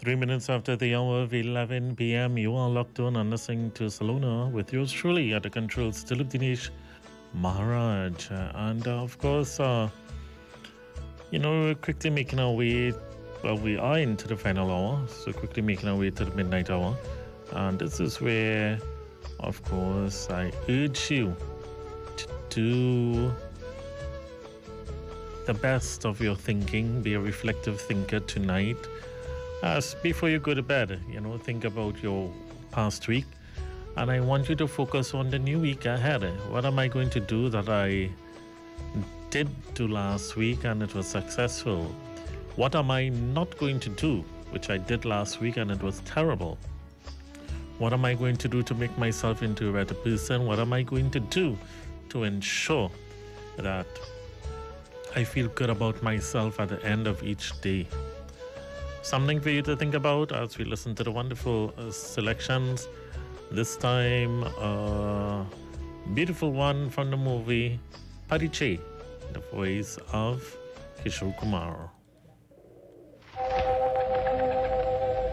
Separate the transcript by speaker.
Speaker 1: 3 minutes after the hour of 11 p.m., you are locked on and listening to Salona with yours truly at the controls, Dilip Dinesh Maharaj. And of course, we're quickly making our way, well, we are into the final hour, so quickly making our way to the midnight hour. And this is where, of course, I urge you to do the best of your thinking, be a reflective thinker tonight. As before you go to bed, think about your past week, and I want you to focus on the new week ahead. What am I going to do that I did do last week and it was successful? What am I not going to do, which I did last week and it was terrible? What am I going to do to make myself into a better person? What am I going to do to ensure that I feel good about myself at the end of each day? Something for you to think about as we listen to the wonderful selections. This time, a beautiful one from the movie Pariche, the voice of Kishore Kumar.